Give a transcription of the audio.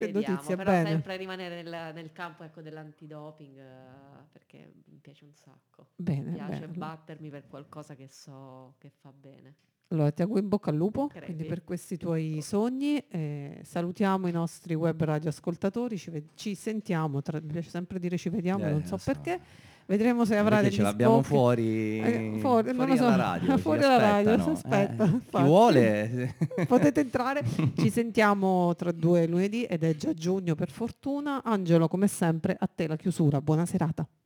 Che Vediamo, notizia, però bene. sempre rimanere nel campo, ecco, dell'antidoping, perché mi piace un sacco. Mi Bene, piace bene. battermi per qualcosa che so che fa bene. Allora, ti auguro in bocca al lupo, quindi Crepi. per questi tuoi sogni. Salutiamo i nostri web radioascoltatori, ci sentiamo, mi piace sempre dire ci vediamo, non so Lo so. perché. Vedremo se avrà Perché ce degli l'abbiamo sbocchi. fuori, Fuori, non lo fuori so, alla radio, ci fuori alla radio, si aspettano. aspetta. Chi Infatti. vuole? Potete entrare, ci sentiamo tra 2 lunedì ed è già giugno per fortuna. Angelo, come sempre, a te la chiusura. Buona serata.